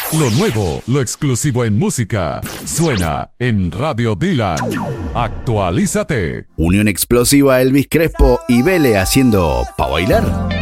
Lo nuevo, lo exclusivo en música, suena en Radio Dylan. Actualízate. Unión explosiva Elvis Crespo y Vele haciendo Pa' Bailar.